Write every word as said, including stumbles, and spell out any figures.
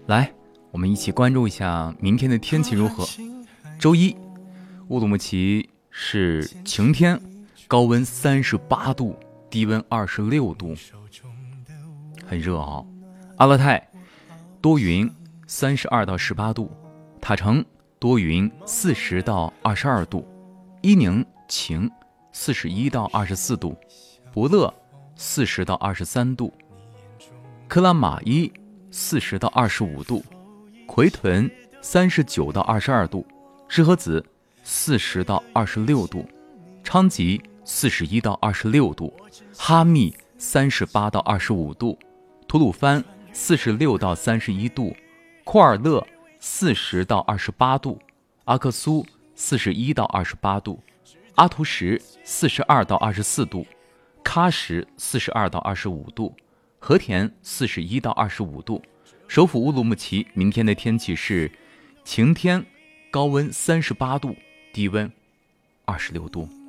来，我们一起关注一下明天的天气如何。周一，乌鲁木齐是晴天，高温三十八度，低温二十六度，很热啊、哦。阿勒泰多云，三十二到十八度；塔城多云，四十到二十二度；伊宁晴，四十一到二十四度；博乐四十到二十三度；克拉玛依四十到二十五度；奎屯三十九到二十二度；日和子四十到二十六度；昌吉四十一到二十六度；哈密三十八到二十五度；吐鲁番四十六到三十一度；库尔勒四十到二十八度；阿克苏四十一到二十八度；阿图什四十二到二十四度；喀什四十二到二十五度；和田四十一到二十五度。首府乌鲁木齐明天的天气是晴天，高温三十八度，低温二十六度。